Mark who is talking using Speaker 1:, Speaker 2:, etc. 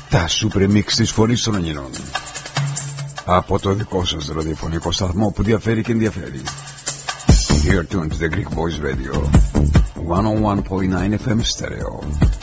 Speaker 1: Τα super mix της φωνής των Ελληνών. Από το δικό σας ραδιοφωνικό σταθμό που διαφέρει και ενδιαφέρει. You're tuned to the Greek Voice Radio 101.9 FM stereo.